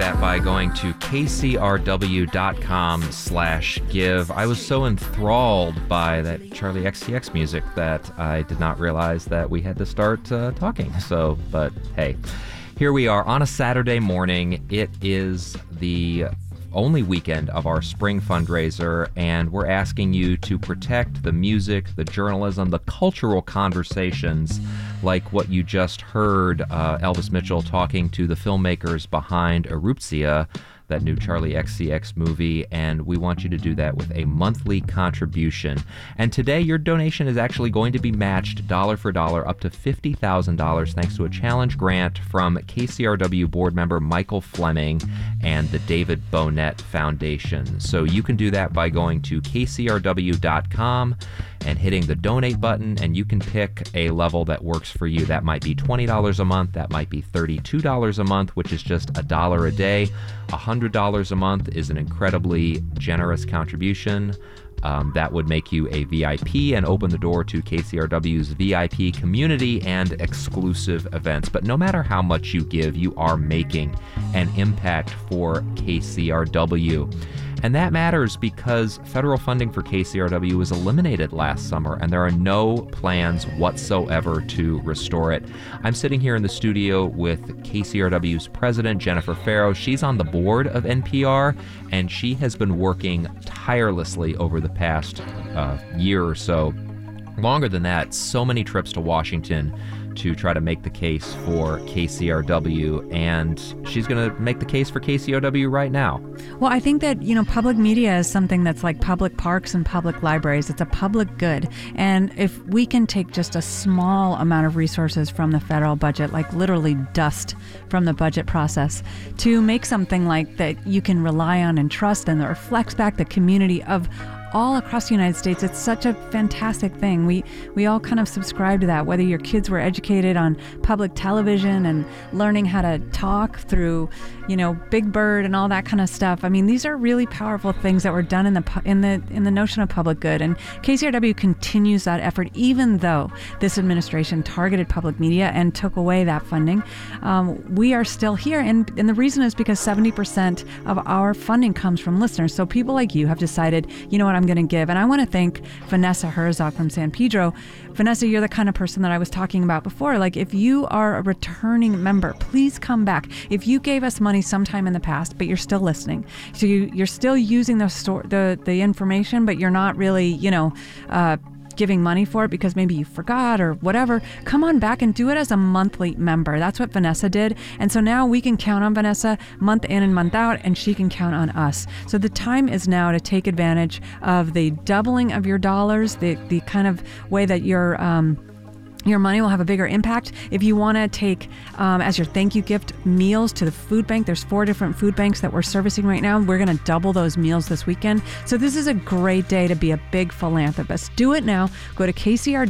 that by going to kcrw.com/give. I was so enthralled by that Charlie XCX music that I did not realize that we had to start talking. But hey, here we are on a Saturday morning. It is the only weekend of our spring fundraiser, and we're asking you to protect the music, the journalism, the cultural conversations like what you just heard Elvis Mitchell talking to the filmmakers behind Erupция, that new Charlie XCX movie, and we want you to do that with a monthly contribution. And today, your donation is actually going to be matched dollar for dollar up to $50,000 thanks to a challenge grant from KCRW board member Michael Fleming and the David Bonnet Foundation. So you can do that by going to kcrw.com and hitting the donate button, and you can pick a level that works for you. That might be $20 a month, that might be $32 a month, which is just $1 a day. $100 a month is an incredibly generous contribution. That would make you a VIP and open the door to KCRW's VIP community and exclusive events. But no matter how much you give, you are making an impact for KCRW. And that matters because federal funding for KCRW was eliminated last summer, and there are no plans whatsoever to restore it. I'm sitting here in the studio with KCRW's president, Jennifer Farrow. She's on the board of NPR, and she has been working tirelessly over the past year or so. Longer than that, so many trips to Washington to try to make the case for KCRW, and she's going to make the case for KCRW right now. Well, I think that, public media is something that's like public parks and public libraries. It's a public good. And if we can take just a small amount of resources from the federal budget, like literally dust from the budget process, to make something like that you can rely on and trust and that reflects back the community of all across the United States, it's such a fantastic thing. We all kind of subscribe to that, whether your kids were educated on public television and learning how to talk through, Big Bird and all that kind of stuff. I mean, these are really powerful things that were done in the notion of public good. And KCRW continues that effort, even though this administration targeted public media and took away that funding. We are still here, and the reason is because 70% of our funding comes from listeners. So people like you have decided, what, I'm going to give. And I want to thank Vanessa Herzog from San Pedro. Vanessa, you're the kind of person that I was talking about before. Like, if you are a returning member, please come back. If you gave us money sometime in the past, but you're still listening, so you're still using the information, but you're not really, giving money for it because maybe you forgot or whatever, come on back and do it as a monthly member. That's what Vanessa did. And so now we can count on Vanessa month in and month out, and she can count on us. So the time is now to take advantage of the doubling of your dollars, the kind of way that your money will have a bigger impact. If you want to take, as your thank you gift, meals to the food bank, there's 4 different food banks that we're servicing right now. We're going to double those meals this weekend. So this is a great day to be a big philanthropist. Do it now. Go to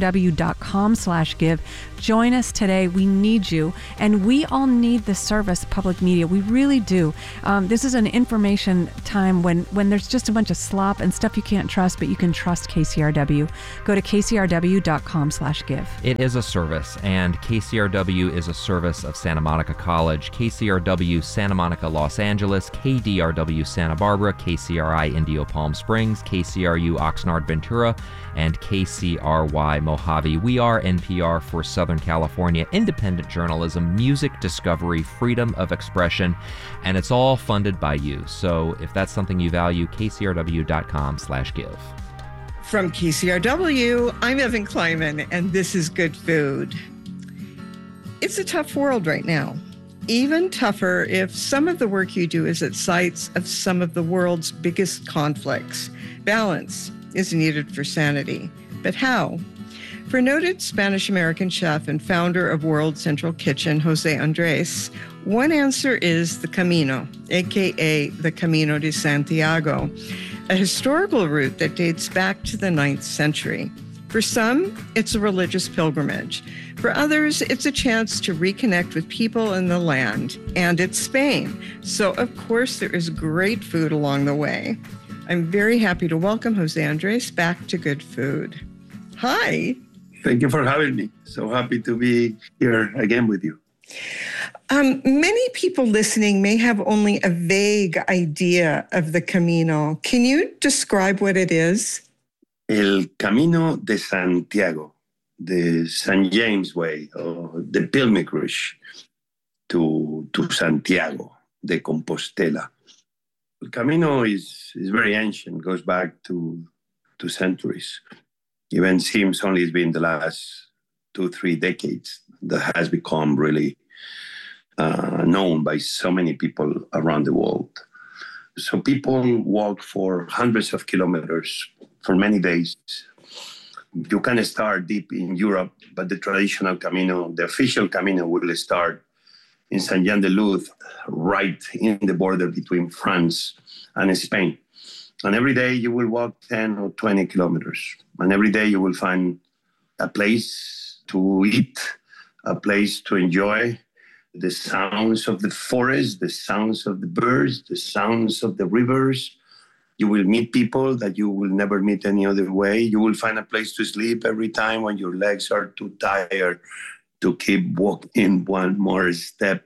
kcrw.com/give. Join us today. We need you. And we all need the service, public media. We really do. This is an information time when there's just a bunch of slop and stuff you can't trust, but you can trust KCRW. Go to kcrw.com/give. It is a service, and KCRW is a service of Santa Monica College, KCRW Santa Monica, Los Angeles, KDRW Santa Barbara, KCRI Indio Palm Springs, KCRU Oxnard Ventura, and KCRY Mojave. We are NPR for Southern California, independent journalism, music discovery, freedom of expression, and it's all funded by you. So if that's something you value, kcrw.com/give. From KCRW, I'm Evan Kleiman, and this is Good Food. It's a tough world right now. Even tougher if some of the work you do is at sites of some of the world's biggest conflicts. Balance is needed for sanity. But how? For noted Spanish-American chef and founder of World Central Kitchen, Jose Andres, one answer is the Camino, aka the Camino de Santiago, a historical route that dates back to the 9th century. For some, it's a religious pilgrimage. For others, it's a chance to reconnect with people in the land. And it's Spain. So, of course, there is great food along the way. I'm very happy to welcome Jose Andres back to Good Food. Hi. Thank you for having me. So happy to be here again with you. Many people listening may have only a vague idea of the Camino. Can you describe what it is? El Camino de Santiago, the St. James Way, or the pilgrimage to Santiago de Compostela. El Camino is very ancient, goes back to centuries. Even seems only it's been the last 2-3 decades that has become really known by so many people around the world. So people walk for hundreds of kilometers for many days. You can start deep in Europe, but the traditional Camino, the official Camino, will start in Saint-Jean-de-Luz, right in the border between France and Spain. And every day you will walk 10 or 20 kilometers. And every day you will find a place to eat, a place to enjoy the sounds of the forest, the sounds of the birds, the sounds of the rivers. You will meet people that you will never meet any other way. You will find a place to sleep every time when your legs are too tired to keep walking one more step.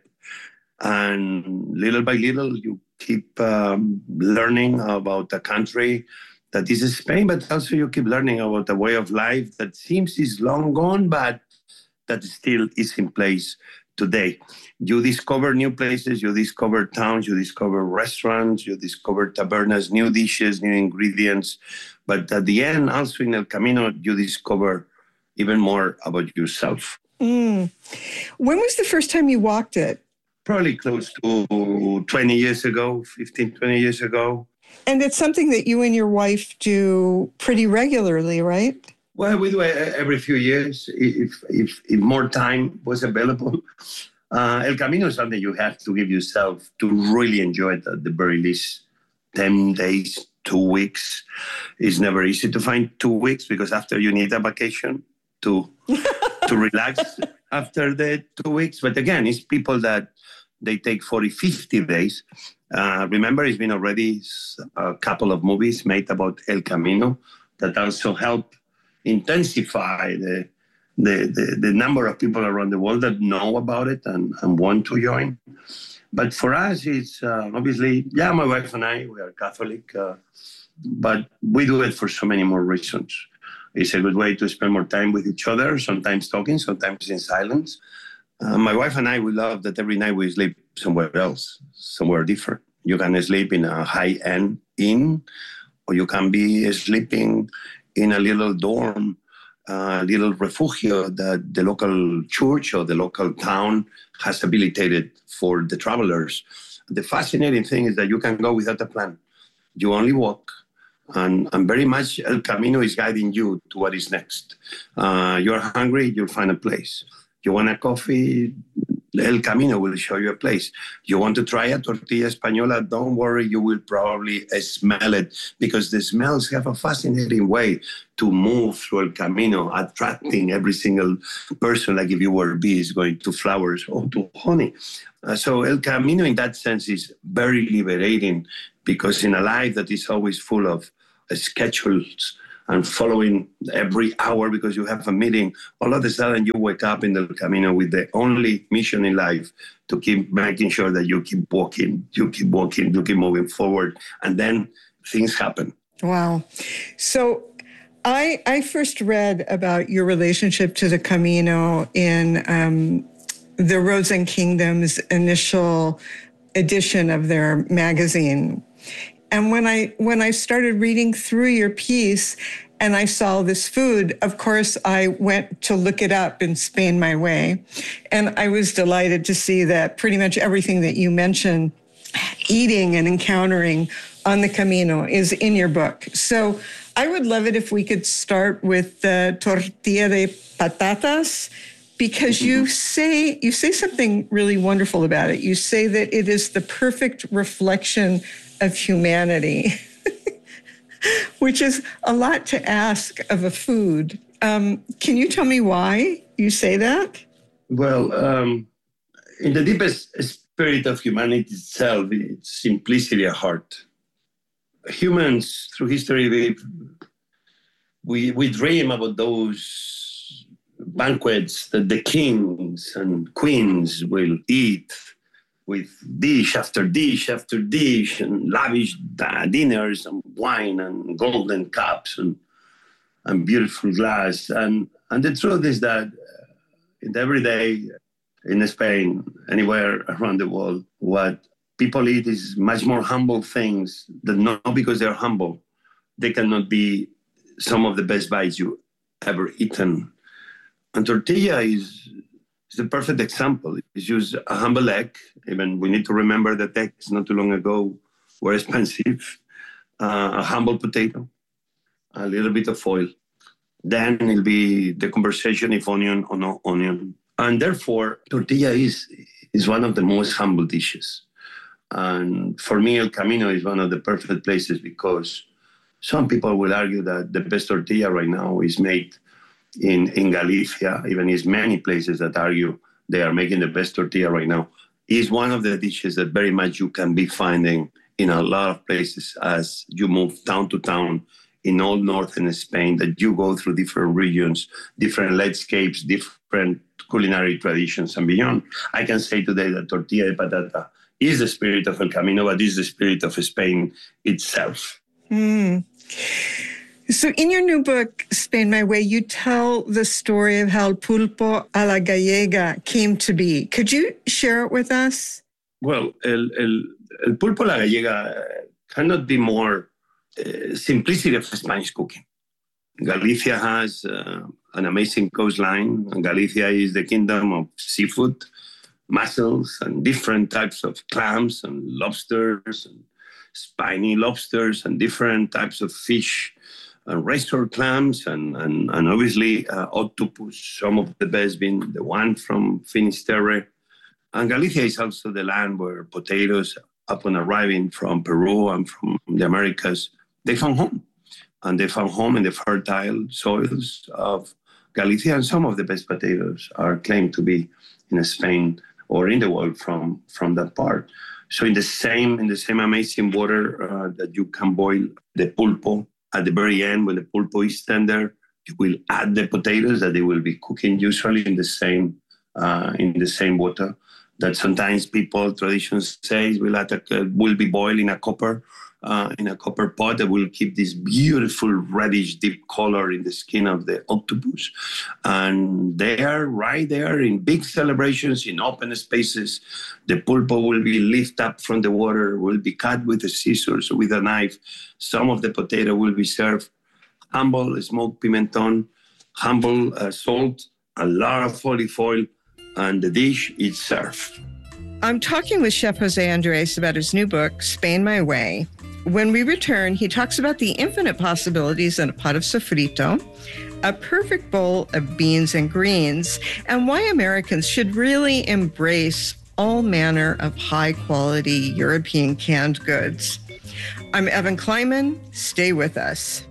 And little by little, you keep learning about the country that is Spain, but also you keep learning about a way of life that seems is long gone, but that still is in place today. You discover new places, you discover towns, you discover restaurants, you discover tabernas, new dishes, new ingredients. But at the end, also in El Camino, you discover even more about yourself. When was the first time you walked it? Probably close to 20 years ago, 15, 20 years ago. And it's something that you and your wife do pretty regularly, right? Well, we do it every few years if more time was available. El Camino is something you have to give yourself to really enjoy it at the very least. 10 days, 2 weeks. It's never easy to find 2 weeks because after you need a vacation to relax after the 2 weeks. But again, it's people that they take 40, 50 days. Remember, it's been already a couple of movies made about El Camino that also help intensify the number of people around the world that know about it and want to join. But for us, it's obviously, my wife and I, we are Catholic, but we do it for so many more reasons. It's a good way to spend more time with each other, sometimes talking, sometimes in silence. My wife and I, we love that every night we sleep somewhere else, somewhere different. You can sleep in a high-end inn, or you can be sleeping in a little dorm, a little refugio that the local church or the local town has habilitated for the travelers. The fascinating thing is that you can go without a plan. You only walk, and very much El Camino is guiding you to what is next. You're hungry, you'll find a place. You want a coffee, El Camino will show you a place. You want to try a tortilla española, don't worry, you will probably smell it because the smells have a fascinating way to move through El Camino, attracting every single person, like if you were bees going to flowers or to honey. So El Camino in that sense is very liberating because in a life that is always full of schedules and following every hour because you have a meeting, all of a sudden you wake up in El Camino with the only mission in life to keep making sure that you keep walking, you keep moving forward, and then things happen. Wow. So I first read about your relationship to the Camino in the Roads and Kingdoms initial edition of their magazine. And when I started reading through your piece and I saw this food, of course, I went to look it up in Spain My Way. And I was delighted to see that pretty much everything that you mentioned, eating and encountering on the Camino, is in your book. So I would love it if we could start with the tortilla de patatas, because you say something really wonderful about it. You say that it is the perfect reflection of humanity, which is a lot to ask of a food. Can you tell me why you say that? Well, in the deepest spirit of humanity itself, it's simplicity at heart. Humans, through history, we dream about those banquets that the kings and queens will eat with dish after dish after dish and lavish dinners and wine and golden cups and beautiful glass. And the truth is that every day in Spain, anywhere around the world, what people eat is much more humble things that not because they're humble, they cannot be some of the best bites you ever eaten. And tortilla is the perfect example. It's just a humble egg. Even we need to remember that eggs not too long ago were expensive. A humble potato, a little bit of oil. Then it'll be the conversation if onion or no onion. And therefore, tortilla is one of the most humble dishes. And for me, El Camino is one of the perfect places because some people will argue that the best tortilla right now is made in Galicia. Even there's many places that argue they are making the best tortilla right now. Is one of the dishes that very much you can be finding in a lot of places as you move town to town in all northern Spain, that you go through different regions, different landscapes, different culinary traditions and beyond. I can say today that tortilla de patata is the spirit of El Camino, but is the spirit of Spain itself. Mm. So in your new book, Spain My Way, you tell the story of how el pulpo a la gallega came to be. Could you share it with us? Well, el pulpo a la gallega cannot be more simplicity of Spanish cooking. Galicia has an amazing coastline, and Galicia is the kingdom of seafood, mussels, and different types of clams and lobsters and spiny lobsters and different types of fish and restaurant clams and obviously octopus, some of the best being the one from Finisterre. And Galicia is also the land where potatoes, upon arriving from Peru and from the Americas, they found home. And they found home in the fertile soils of Galicia, and some of the best potatoes are claimed to be in Spain or in the world from that part. So in the same amazing water that you can boil the pulpo, at the very end, when the pulpo is tender, you will add the potatoes that they will be cooking usually in the same water. That sometimes traditions say will be boiled in a copper pot that will keep this beautiful reddish deep color in the skin of the octopus. And there, right there in big celebrations, in open spaces, the pulpo will be lifted up from the water, will be cut with the scissors, with a knife. Some of the potato will be served humble smoked pimenton, humble salt, a lot of olive oil, and the dish is served. I'm talking with Chef Jose Andres about his new book, Spain My Way. When we return, he talks about the infinite possibilities in a pot of sofrito, a perfect bowl of beans and greens, and why Americans should really embrace all manner of high-quality European canned goods. I'm Evan Kleiman. Stay with us.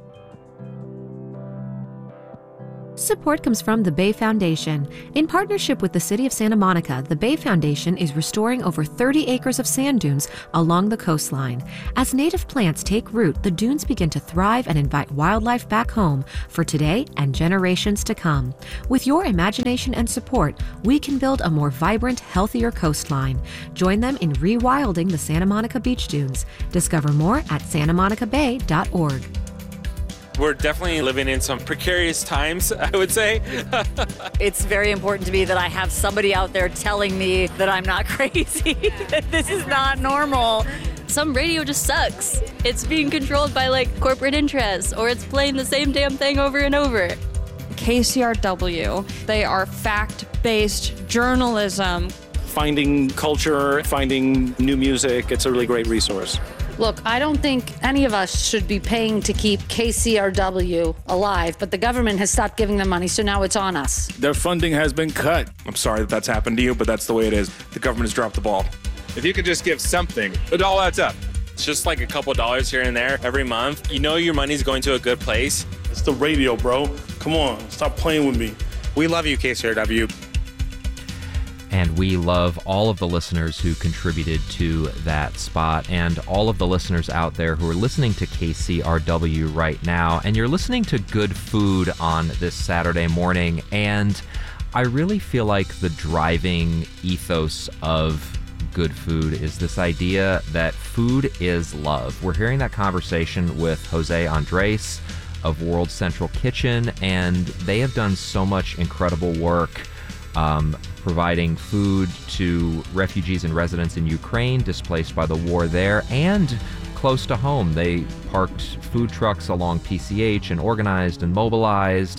Support comes from the Bay Foundation. In partnership with the City of Santa Monica, the Bay Foundation is restoring over 30 acres of sand dunes along the coastline. As native plants take root, the dunes begin to thrive and invite wildlife back home for today and generations to come. With your imagination and support, we can build a more vibrant, healthier coastline. Join them in rewilding the Santa Monica Beach Dunes. Discover more at santamonicabay.org. We're definitely living in some precarious times, I would say. It's very important to me that I have somebody out there telling me that I'm not crazy, that this is not normal. Some radio just sucks. It's being controlled by corporate interests, or it's playing the same damn thing over and over. KCRW, they are fact-based journalism. Finding culture, finding new music, it's a really great resource. Look, I don't think any of us should be paying to keep KCRW alive, but the government has stopped giving them money, so now it's on us. Their funding has been cut. I'm sorry that that's happened to you, but that's the way it is. The government has dropped the ball. If you could just give something, it all adds up. It's just like a couple dollars here and there every month. You know your money's going to a good place. It's the radio, bro. Come on, stop playing with me. We love you, KCRW. And we love all of the listeners who contributed to that spot and all of the listeners out there who are listening to KCRW right now. And you're listening to Good Food on this Saturday morning. And I really feel like the driving ethos of Good Food is this idea that food is love. We're hearing that conversation with Jose Andres of World Central Kitchen, and they have done so much incredible work providing food to refugees and residents in Ukraine displaced by the war there, and close to home. They parked food trucks along PCH and organized and mobilized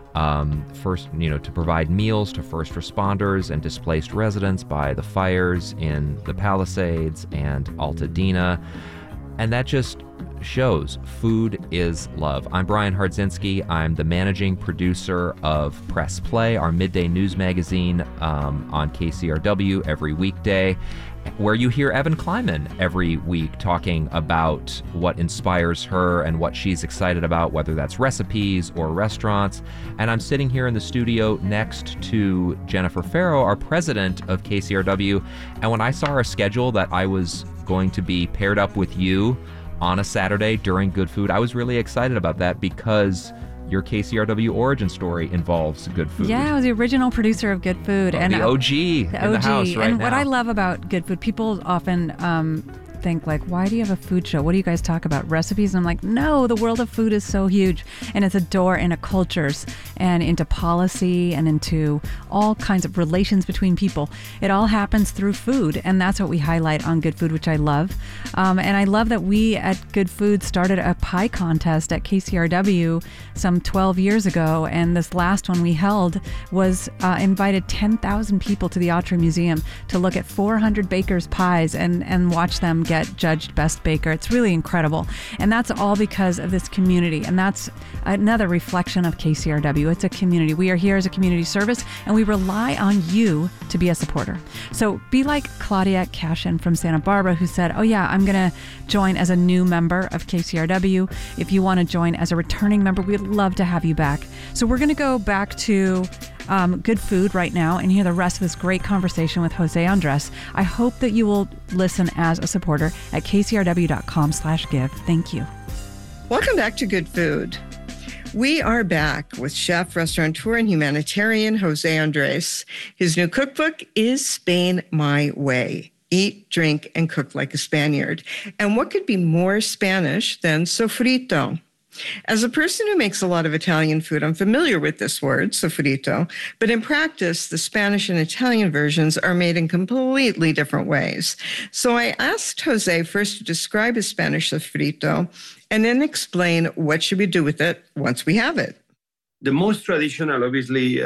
to provide meals to first responders and displaced residents by the fires in the Palisades and Altadena. And that just shows food is love. I'm Brian Hardzinski. I'm the managing producer of Press Play, our midday news magazine on KCRW every weekday, where you hear Evan Kleiman every week talking about what inspires her and what she's excited about, whether that's recipes or restaurants. And I'm sitting here in the studio next to Jennifer Farrow, our president of KCRW. And when I saw our schedule that I was going to be paired up with you on a Saturday during Good Food, I was really excited about that because your KCRW origin story involves Good Food. Yeah, I was the original producer of Good Food. And the OG in the house right and now. What I love about Good Food, people often think like, why do you have a food show? What do you guys talk about? Recipes? And I'm like, no, the world of food is so huge. And it's a door into cultures and into policy and into all kinds of relations between people. It all happens through food. And that's what we highlight on Good Food, which I love. And I love that we at Good Food started a pie contest at KCRW some 12 years ago. And this last one we held was invited 10,000 people to the Autry Museum to look at 400 bakers' pies and watch them get judged best baker. It's really incredible. And that's all because of this community. And that's another reflection of KCRW. It's a community. We are here as a community service, and we rely on you to be a supporter. So be like Claudia Cashin from Santa Barbara, who said, oh yeah, I'm going to join as a new member of KCRW. If you want to join as a returning member, we'd love to have you back. So we're going to go back to Good Food right now and hear the rest of this great conversation with Jose Andres. I hope that you will listen as a supporter at kcrw.com/give. Thank you. Welcome back to Good Food. We are back with chef, restaurateur, and humanitarian Jose Andres. His new cookbook is Spain My Way. Eat, drink, and cook like a Spaniard. And what could be more Spanish than sofrito? As a person who makes a lot of Italian food, I'm familiar with this word, sofrito, but in practice, the Spanish and Italian versions are made in completely different ways. So I asked Jose first to describe his Spanish sofrito and then explain what should we do with it once we have it. The most traditional, obviously,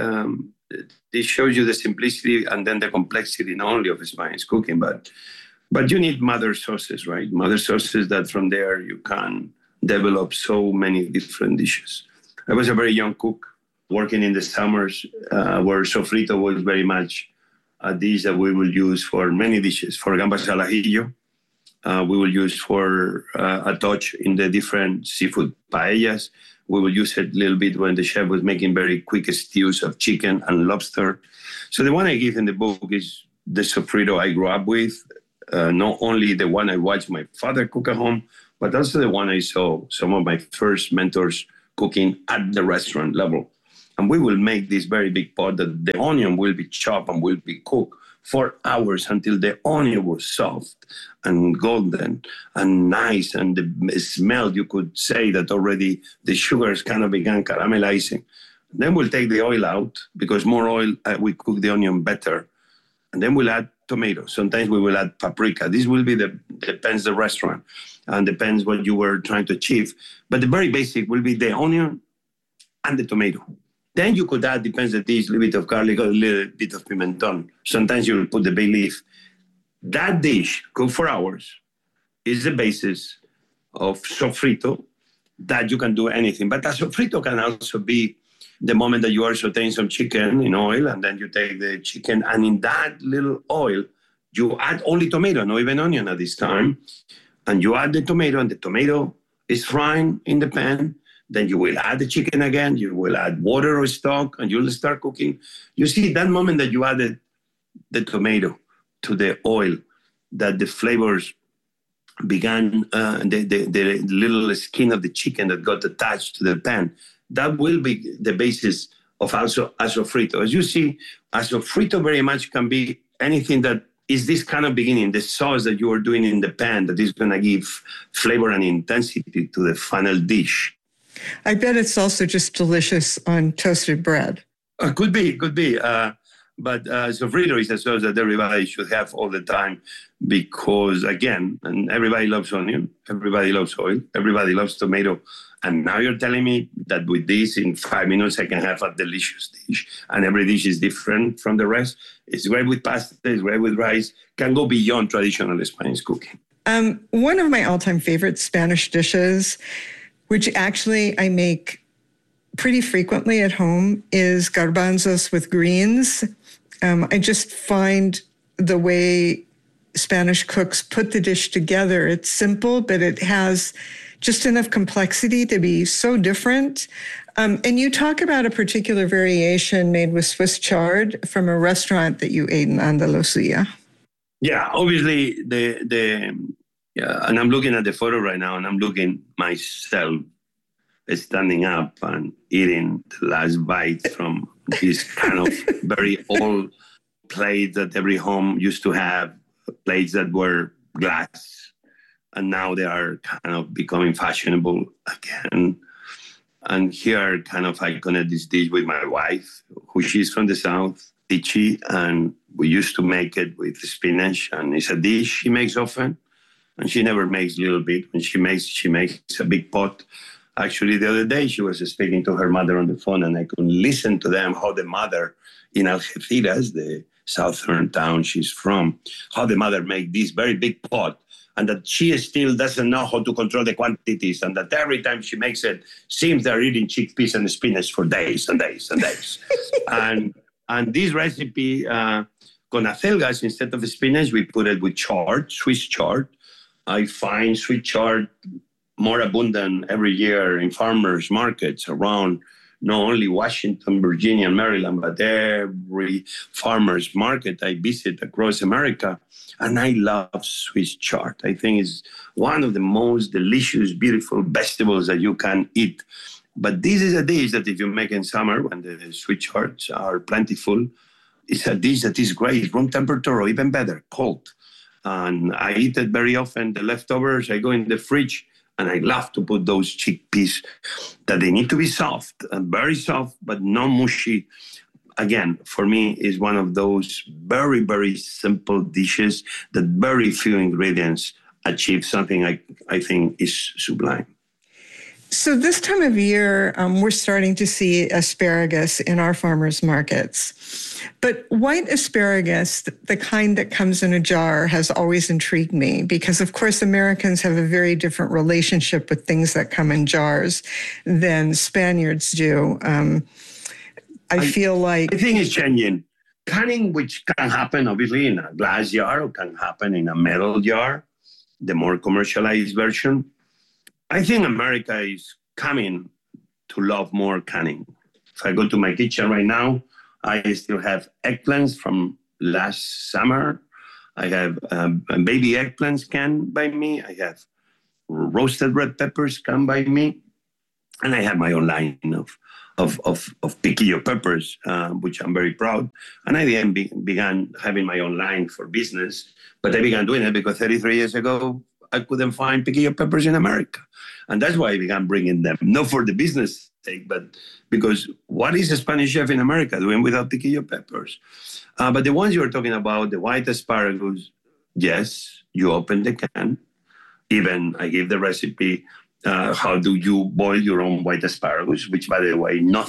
it shows you the simplicity and then the complexity not only of Spanish cooking, but you need mother sauces, right? Mother sauces that from there you can develop so many different dishes. I was a very young cook working in the summers where sofrito was very much a dish that we will use for many dishes. For gambas al ajillo, we will use for a touch in the different seafood paellas. We will use it a little bit when the chef was making very quick stews of chicken and lobster. So the one I give in the book is the sofrito I grew up with, not only the one I watched my father cook at home, but also the one I saw some of my first mentors cooking at the restaurant level. And we will make this very big pot that the onion will be chopped and will be cooked for hours until the onion was soft and golden and nice. And the smell, you could say that already the sugars kind of began caramelizing. Then we'll take the oil out because more oil, we cook the onion better. And then we'll add tomatoes. Sometimes we will add paprika. This will be depends the restaurant and depends what you were trying to achieve. But the very basic will be the onion and the tomato. Then you could add, depends the dish, a little bit of garlic or a little bit of pimenton. Sometimes you will put the bay leaf. That dish, cooked for hours, is the basis of sofrito that you can do anything. But a sofrito can also be the moment that you are sauteing some chicken in oil, and then you take the chicken, and in that little oil, you add only tomato, not even onion at this time. And you add the tomato, and the tomato is frying in the pan. Then you will add the chicken again. You will add water or stock, and you'll start cooking. You see, that moment that you added the tomato to the oil, that the flavors began, the little skin of the chicken that got attached to the pan, that will be the basis of also sofrito. As you see, sofrito very much can be anything that is this kind of beginning, the sauce that you are doing in the pan that is going to give flavor and intensity to the final dish. I bet it's also just delicious on toasted bread. Could be. But sofrito is a sauce that everybody should have all the time because, again, and everybody loves onion, everybody loves oil, everybody loves tomato. And now you're telling me that with this, in 5 minutes, I can have a delicious dish. And every dish is different from the rest. It's great with pasta, it's great with rice, can go beyond traditional Spanish cooking. One of my all-time favorite Spanish dishes, which actually I make pretty frequently at home, is garbanzos with greens. I just find the way Spanish cooks put the dish together, it's simple, but it has just enough complexity to be so different. And you talk about a particular variation made with Swiss chard from a restaurant that you ate in Andalusia. Yeah, obviously, and I'm looking at the photo right now, and I'm looking myself standing up and eating the last bite from this kind of very old plate that every home used to have, plates that were glass. And now they are kind of becoming fashionable again. And here, kind of, I connect this dish with my wife, who she's from the South, Ichi, and we used to make it with spinach. And it's a dish she makes often, and she never makes a little bit. When she makes a big pot. Actually, the other day, she was speaking to her mother on the phone, and I could listen to them, how the mother in Algeciras, the southern town she's from, how the mother made this very big pot, and that she still doesn't know how to control the quantities, and that every time she makes it, seems they're eating chickpeas and spinach for days and days and days. and this recipe, con acelgas, instead of spinach, we put it with chard, Swiss chard. I find Swiss chard more abundant every year in farmers markets around not only Washington, Virginia, and Maryland, but every farmer's market I visit across America. And I love Swiss chard. I think it's one of the most delicious, beautiful vegetables that you can eat. But this is a dish that if you make in summer, when the Swiss chards are plentiful, it's a dish that is great, room temperature, or even better, cold. And I eat it very often. The leftovers, I go in the fridge, and I love to put those chickpeas that they need to be soft, very soft, but not mushy. Again, for me, is one of those very, very simple dishes that very few ingredients achieve something I think is sublime. So this time of year, we're starting to see asparagus in our farmers markets. But white asparagus, the kind that comes in a jar, has always intrigued me because, of course, Americans have a very different relationship with things that come in jars than Spaniards do. I feel like... I think it's changing. Canning, which can happen, obviously, in a glass jar or can happen in a metal jar, the more commercialized version. I think America is coming to love more canning. If I go to my kitchen right now, I still have eggplants from last summer. I have baby eggplants canned by me. I have roasted red peppers canned by me. And I have my own line of piquillo peppers, which I'm very proud. And I then began having my own line for business. But I began doing it because 33 years ago, I couldn't find piquillo peppers in America. And that's why I began bringing them, not for the business sake, but because what is a Spanish chef in America doing without piquillo peppers? But the ones you are talking about, the white asparagus, yes, you open the can. Even I gave the recipe, how do you boil your own white asparagus, which, by the way, nothing